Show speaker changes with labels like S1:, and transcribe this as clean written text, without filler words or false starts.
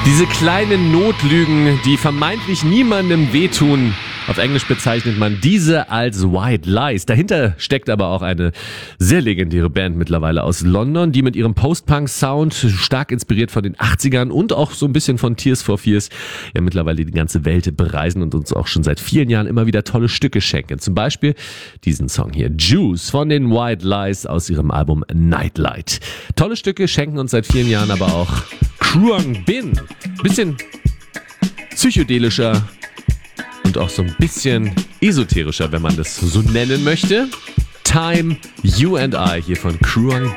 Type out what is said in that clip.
S1: Diese kleinen Notlügen, die vermeintlich niemandem wehtun. Auf Englisch bezeichnet man diese als White Lies. Dahinter steckt aber auch eine sehr legendäre Band mittlerweile aus London, die mit ihrem Post-Punk-Sound, stark inspiriert von den 80ern und auch so ein bisschen von Tears for Fears, ja mittlerweile die ganze Welt bereisen und uns auch schon seit vielen Jahren immer wieder tolle Stücke schenken. Zum Beispiel diesen Song hier, Juice von den White Lies aus ihrem Album Nightlight. Tolle Stücke schenken uns seit vielen Jahren aber auch Kruang Bin. Bisschen psychedelischer und auch so ein bisschen esoterischer, wenn man das so nennen möchte. Time, You and I hier von Kruang Bin.